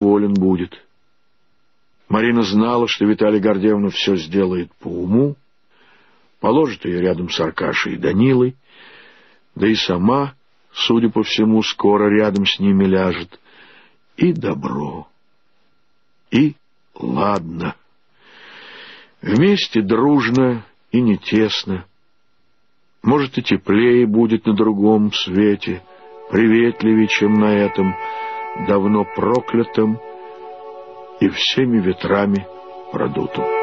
доволен будет. Марина знала, что Виталия Гордеевна все сделает по уму, положит ее рядом с Аркашей и Данилой, да и сама, судя по всему, скоро рядом с ними ляжет. И добро, и ладно. Вместе дружно и не тесно. Может, и теплее будет на другом свете, приветливее, чем на этом, давно проклятом и всеми ветрами продутом.